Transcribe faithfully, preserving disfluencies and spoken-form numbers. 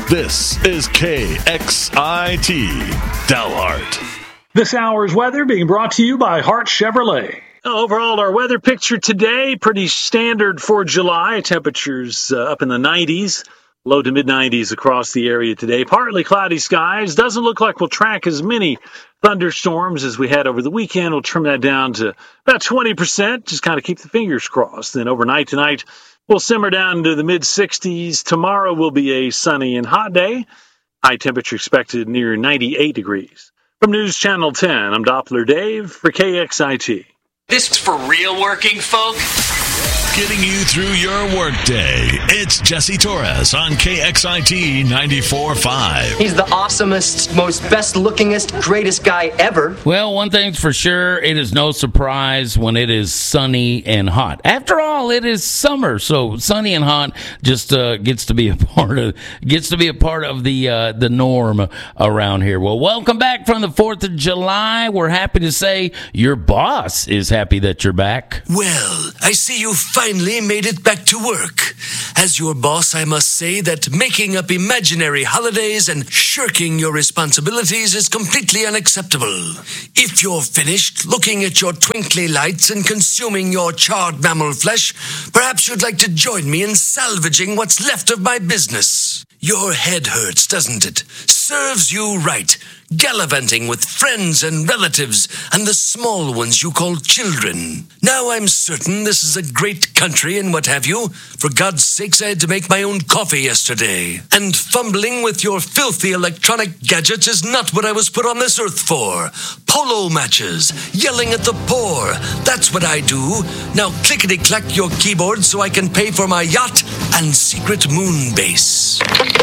This is K X I T Dalhart. This hour's weather being brought to you by Hart Chevrolet. Overall, our weather picture today, pretty standard for July. Temperatures uh, up in the nineties, low to mid nineties across the area today. Partly cloudy skies. Doesn't look like we'll track as many thunderstorms as we had over the weekend. We'll trim that down to about twenty percent. Just kind of keep the fingers crossed. Then overnight tonight, we'll simmer down to the mid sixties. Tomorrow will be a sunny and hot day. High temperature expected near ninety-eight degrees. From News Channel ten, I'm Doppler Dave for K X I T. This is for real working folk. Getting you through your workday. It's Jesse Torres on K X I T ninety-four point five. He's the awesomest, most best-lookingest, greatest guy ever. Well, one thing's for sure, it is no surprise when it is sunny and hot. After all, it is summer, so sunny and hot just uh, gets to be a part of gets to be a part of the uh, the norm around here. Well, welcome back from the fourth of July. We're happy to say your boss is happy that you're back. Well, I see you finally made it back to work. As your boss, I must say that making up imaginary holidays and shirking your responsibilities is completely unacceptable. If you're finished looking at your twinkly lights and consuming your charred mammal flesh, perhaps you'd like to join me in salvaging what's left of my business. Your head hurts, doesn't it? Serves you right. Gallivanting with friends and relatives and the small ones you call children. Now I'm certain this is a great country and what have you. For God's sakes, I had to make my own coffee yesterday. And fumbling with your filthy electronic gadgets is not what I was put on this earth for. Polo matches, yelling at the poor. That's what I do. Now clickety-clack your keyboard so I can pay for my yacht and secret moon base.